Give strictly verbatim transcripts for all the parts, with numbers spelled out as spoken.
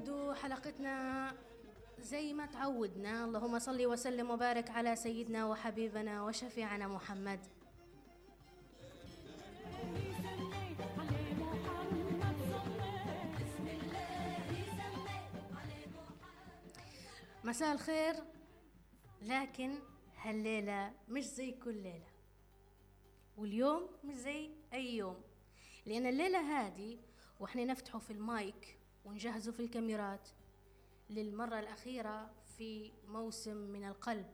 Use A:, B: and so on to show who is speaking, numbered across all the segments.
A: نبدو حلقتنا زي ما تعودنا. اللهم صل وسلم وبارك على سيدنا وحبيبنا وشفيعنا محمد. مساء الخير. لكن هالليلة مش زي كل ليلة، واليوم مش زي أي يوم، لأن الليلة هذه وإحنا نفتحوا في المايك ونجهزوا في الكاميرات للمرة الأخيرة في موسم من القلب،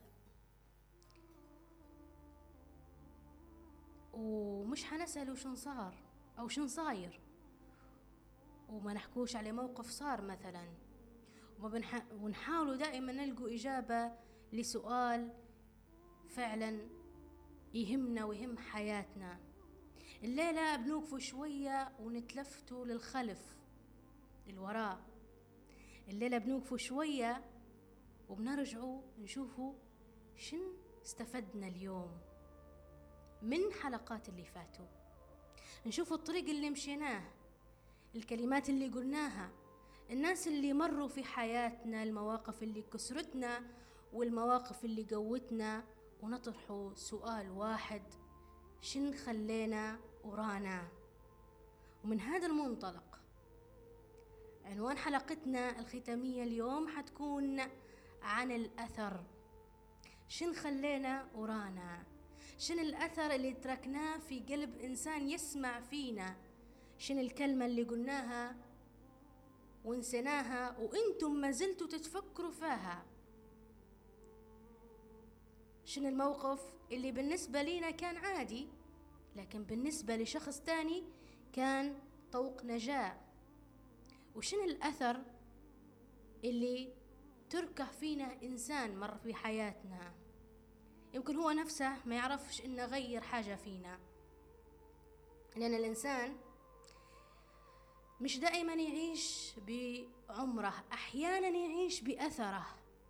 A: ومش حنسألوا شن صار أو شن صاير، وما نحكوش على موقف صار مثلا، وبنح... ونحاولوا دائما نلقوا إجابة لسؤال فعلا يهمنا ويهم حياتنا. الليلة بنوقفوا شوية ونتلفتوا للخلف للوراء. الليلة بنوقفوا شوية وبنرجعوا نشوفوا شن استفدنا اليوم من حلقات اللي فاتوا، نشوفوا الطريق اللي مشيناه، الكلمات اللي قلناها، الناس اللي مروا في حياتنا، المواقف اللي كسرتنا والمواقف اللي قوتنا، ونطرحوا سؤال واحد: شن خلينا ورانا؟ ومن هذا المنطلق عنوان حلقتنا الختامية اليوم حتكون عن الأثر. شن خلينا ورانا؟ شن الأثر اللي تركناه في قلب إنسان يسمع فينا؟ شن الكلمة اللي قلناها ونسيناها وإنتم ما زلتوا تتفكروا فيها؟ شن الموقف اللي بالنسبة لينا كان عادي لكن بالنسبة لشخص تاني كان طوق نجاة؟ وشن الأثر اللي تركه فينا إنسان مر في حياتنا يمكن هو نفسه ما يعرفش إنه غير حاجة فينا؟ لأن الإنسان مش دائما يعيش بعمره، أحيانا يعيش بأثره.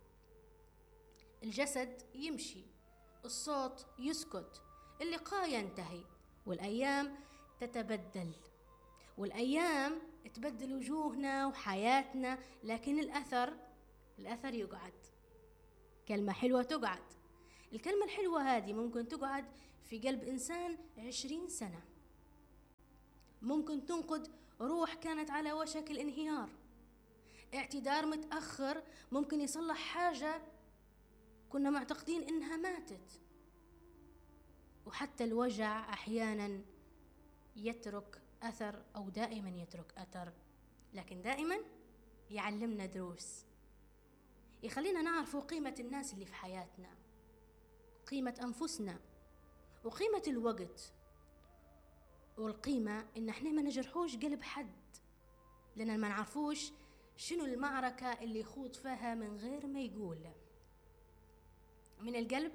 A: الجسد يمشي، الصوت يسكت، اللقاء ينتهي، والأيام تتبدل، والأيام تبدل وجوهنا وحياتنا، لكن الأثر الأثر يقعد. كلمة حلوة تقعد. الكلمة الحلوة هذه ممكن تقعد في قلب إنسان عشرين سنة، ممكن تنقذ روح كانت على وشك الانهيار. اعتذار متأخر ممكن يصلح حاجة كنا معتقدين إنها ماتت. وحتى الوجع أحيانا يترك أثر، أو دائما يترك أثر، لكن دائما يعلمنا دروس، يخلينا نعرف قيمة الناس اللي في حياتنا، قيمة أنفسنا، وقيمة الوقت، والقيمة إن احنا ما نجرحوش قلب حد، لأن ما نعرفوش شنو المعركة اللي يخوض فيها من غير ما يقول. من القلب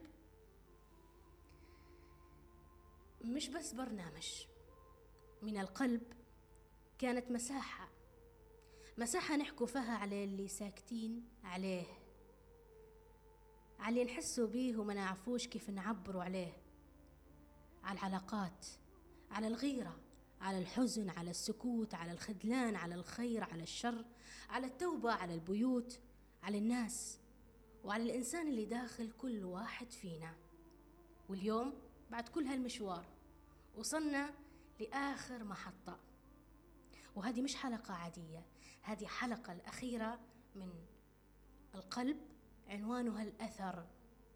A: مش بس برنامج، من القلب كانت مساحة مساحة نحكوا فيها على اللي ساكتين عليه، على اللي نحسوا بيه وما نعرفوش كيف نعبروا عليه، على العلاقات، على الغيرة، على الحزن، على السكوت، على الخذلان، على الخير، على الشر، على التوبة، على البيوت، على الناس، وعلى الإنسان اللي داخل كل واحد فينا. واليوم بعد كل هالمشوار وصلنا لآخر محطة، وهذه مش حلقة عادية، هذه حلقة الأخيرة من القلب، عنوانها الأثر.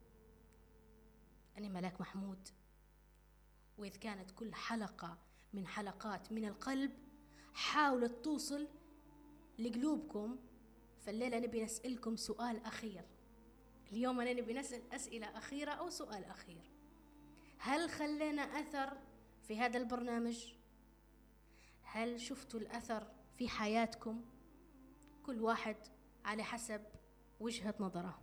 A: أنا ملاك محمود، وإذ كانت كل حلقة من حلقات من القلب حاولت توصل لقلوبكم، فالليلة نبي نسألكم سؤال أخير. اليوم أنا نبي نسأل أسئلة أخيرة أو سؤال أخير: هل خلينا أثر في هذا البرنامج؟ هل شفتوا الأثر في حياتكم؟ كل واحد على حسب وجهة نظره.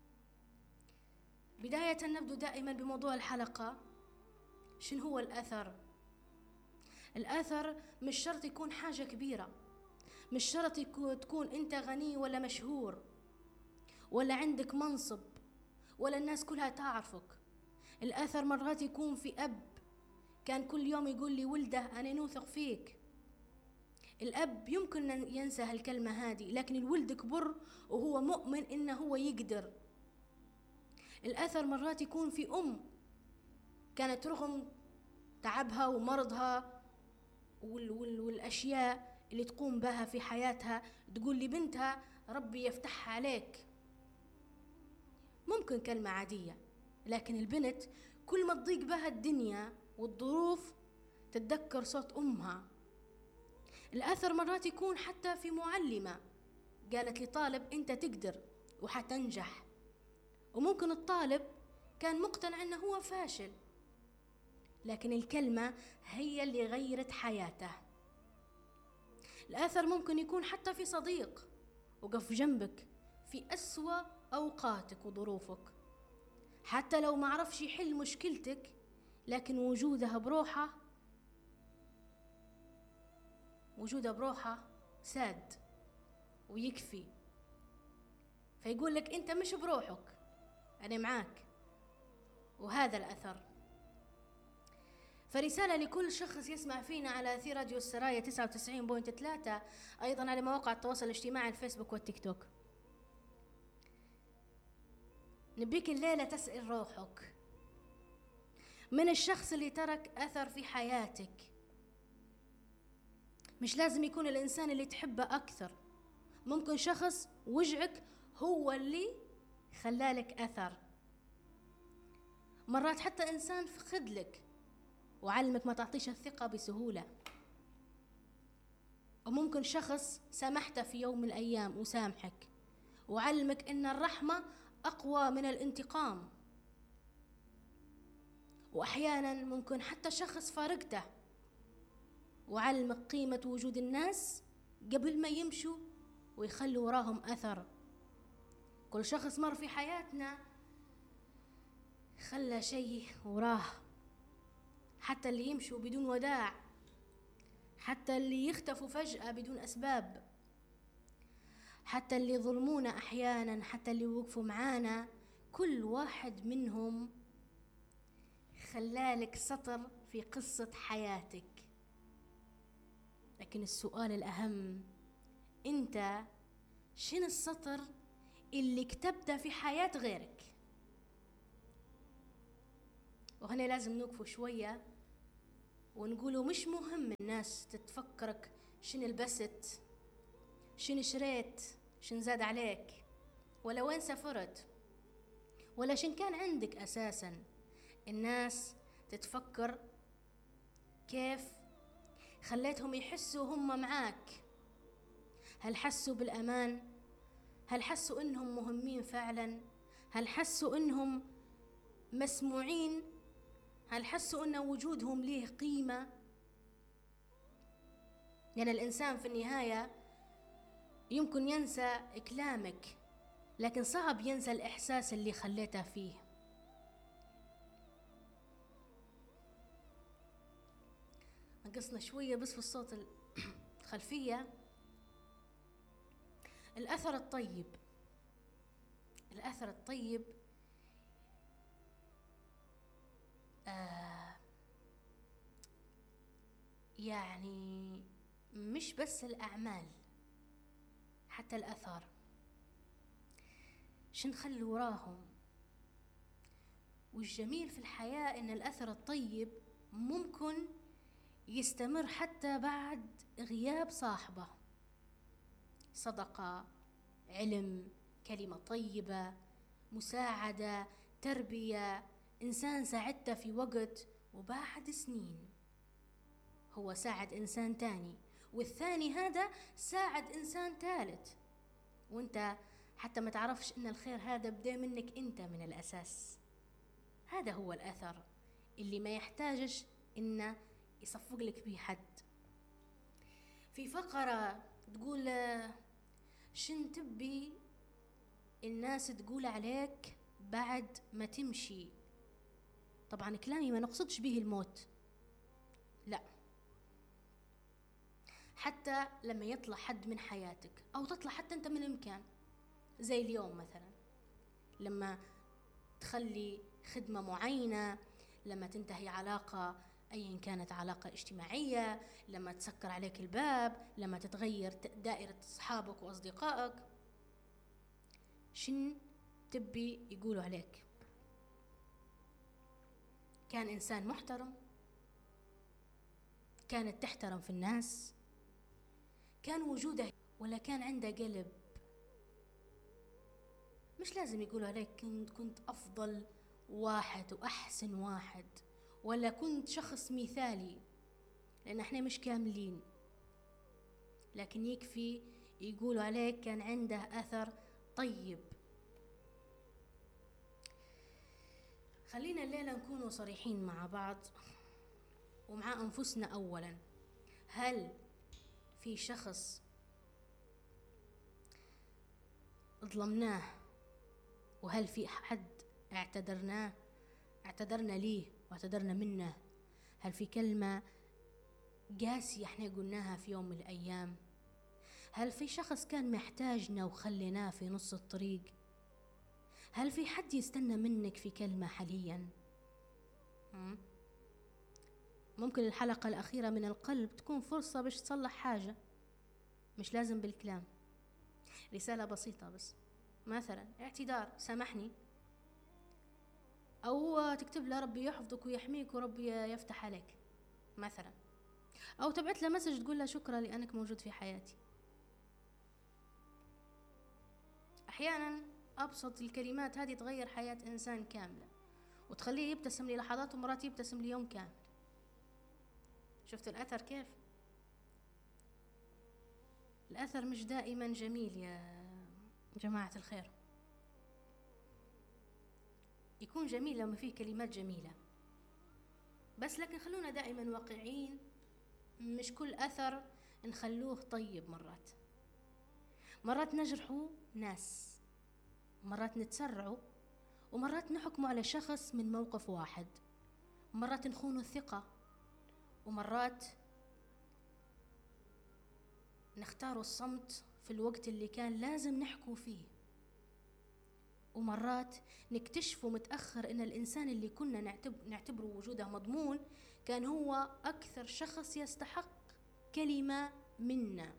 A: بداية نبدأ دائما بموضوع الحلقة: شنو هو الأثر؟ الأثر مش شرط يكون حاجة كبيرة، مش شرط تكون أنت غني ولا مشهور ولا عندك منصب ولا الناس كلها تعرفك. الأثر مرات يكون في أب كان كل يوم يقول لي: ولده أنا نوثق فيك. الأب يمكن أن ينسى هالكلمة هذه، لكن الولد كبر وهو مؤمن إنه هو يقدر. الأثر مرات يكون في أم كانت رغم تعبها ومرضها وال وال والأشياء اللي تقوم بها في حياتها تقول لبنتها ربي يفتحها عليك. ممكن كلمة عادية، لكن البنت كل ما تضيق بها الدنيا والظروف تتذكر صوت أمها. الأثر مرات يكون حتى في معلمة قالت لطالب أنت تقدر وحتنجح، وممكن الطالب كان مقتنع أنه هو فاشل، لكن الكلمة هي اللي غيرت حياته. الأثر ممكن يكون حتى في صديق وقف جنبك في أسوأ أوقاتك وظروفك، حتى لو ما عرفش يحل مشكلتك، لكن وجوده بروحه وجوده بروحه ساد ويكفي، فيقول لك أنت مش بروحك، أنا معاك. وهذا الأثر. فرسالة لكل شخص يسمع فينا على أثير راديو السرايا تسعة وتسعين فاصلة ثلاثة، أيضا على مواقع التواصل الاجتماعي الفيسبوك والتيك توك. نبيك الليلة تسأل روحك من الشخص اللي ترك أثر في حياتك. مش لازم يكون الإنسان اللي تحبه أكثر، ممكن شخص وجعك هو اللي خلالك أثر. مرات حتى إنسان فقد لك وعلمك ما تعطيش الثقة بسهولة، وممكن شخص سامحته في يوم من الأيام وسامحك وعلمك إن الرحمة أقوى من الانتقام. وأحيانا ممكن حتى شخص فارقته وعلمك قيمة وجود الناس قبل ما يمشوا ويخلوا وراهم أثر. كل شخص مر في حياتنا خلى شيء وراه، حتى اللي يمشوا بدون وداع، حتى اللي يختفوا فجأة بدون أسباب، حتى اللي ظلمونا أحيانا، حتى اللي وقفوا معانا، كل واحد منهم خلالك سطر في قصة حياتك. لكن السؤال الأهم، أنت شنو السطر اللي كتبته في حياة غيرك؟ وهنا لازم نوقفوا شوية ونقولوا مش مهم الناس تتفكرك شنو لبست، شنو شريت، شنو زاد عليك، ولا وين سافرت، ولا شن كان عندك أساسا. الناس تتفكر كيف خليتهم يحسوا هم معاك. هل حسوا بالأمان؟ هل حسوا إنهم مهمين فعلا؟ هل حسوا إنهم مسموعين؟ هل حسوا إن وجودهم ليه قيمة؟ لأن الإنسان في النهاية يمكن ينسى كلامك، لكن صعب ينسى الإحساس اللي خليته فيه. نقصنا شوية بس في الصوت الخلفية. الأثر الطيب، الأثر الطيب آه يعني مش بس الأعمال، حتى الأثر شنخلي وراهم. والجميل في الحياة إن الأثر الطيب ممكن يستمر حتى بعد غياب صاحبه. صدقة، علم، كلمة طيبة، مساعدة، تربية، إنسان ساعدته في وقت وبعد سنين هو ساعد إنسان تاني، والثاني هذا ساعد إنسان ثالث، وانت حتى ما تعرفش إن الخير هذا بدأ منك انت من الأساس. هذا هو الأثر اللي ما يحتاجش إن يصفق لك به حد. في فقرة تقول شن تبي الناس تقول عليك بعد ما تمشي. طبعا كلامي ما نقصدش به الموت، لا، حتى لما يطلع حد من حياتك أو تطلع حتى أنت من المكان، زي اليوم مثلا لما تخلي خدمة معينة، لما تنتهي علاقة أيا كانت علاقة اجتماعية، لما تسكر عليك الباب، لما تتغير دائرة أصحابك وأصدقائك، شن تبي يقولوا عليك؟ كان إنسان محترم، كانت تحترم في الناس، كان وجوده، ولا كان عنده قلب؟ مش لازم يقولوا عليك كنت كنت أفضل واحد وأحسن واحد، ولا كنت شخص مثالي، لأن احنا مش كاملين، لكن يكفي يقولوا عليك كان عنده أثر طيب. خلينا الليلة نكونوا صريحين مع بعض ومع أنفسنا أولا. هل في شخص ظلمناه؟ وهل في حد اعتذرناه اعتذرنا ليه واعتذرنا منه؟ هل في كلمة قاسية احنا قلناها في يوم من الأيام؟ هل في شخص كان محتاجنا وخليناه في نص الطريق؟ هل في حد يستنى منك في كلمة حاليا؟ ممكن الحلقة الأخيرة من القلب تكون فرصة باش تصلح حاجة، مش لازم بالكلام، رسالة بسيطة بس، مثلا اعتذار، سامحني، أو تكتب له ربي يحفظك ويحميك وربي يفتح عليك مثلا، أو تبعت له مسج تقول له شكرا لأنك موجود في حياتي. أحيانا أبسط الكلمات هذه تغير حياة إنسان كاملة وتخليه يبتسم للحظات، ومرات يبتسم ليوم كامل. شفت الأثر كيف؟ الأثر مش دائما جميل يا جماعة الخير، يكون جميل لما فيه كلمات جميلة بس، لكن خلونا دائما واقعيين، مش كل أثر نخلوه طيب. مرات مرات نجرحوا ناس، مرات نتسرعوا، ومرات نحكموا على شخص من موقف واحد، مرات نخونوا الثقة، ومرات نختاروا الصمت في الوقت اللي كان لازم نحكوا فيه، ومرات نكتشفوا متأخر إن الإنسان اللي كنا نعتبر نعتبره وجوده مضمون كان هو أكثر شخص يستحق كلمة منا.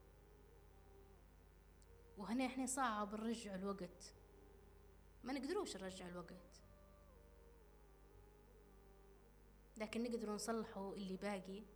A: وهنا إحنا صعب نرجع الوقت، ما نقدروش نرجع الوقت، لكن نقدر نصلحه اللي باقي